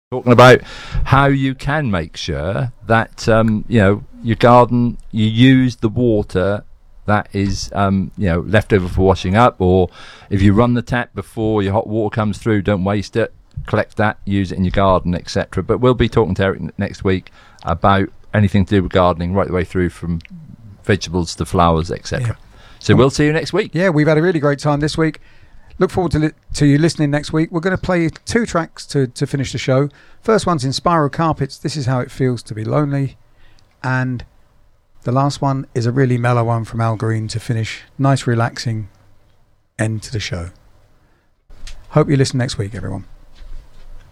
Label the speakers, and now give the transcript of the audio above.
Speaker 1: talking about how you can make sure that your garden, you use the water that is left over for washing up, or if you run the tap before your hot water comes through, don't waste it, collect that, use it in your garden, etc. But we'll be talking to Eric next week about anything to do with gardening, right the way through from vegetables to flowers, etc. So we'll see you next week.
Speaker 2: Yeah, we've had a really great time this week. Look forward to you listening next week. We're going to play 2 tracks to finish the show. First one's in Spiral Carpets, This Is How It Feels to Be Lonely. And the last one is a really mellow one from Al Green to finish. Nice, relaxing end to the show. Hope you listen next week, everyone.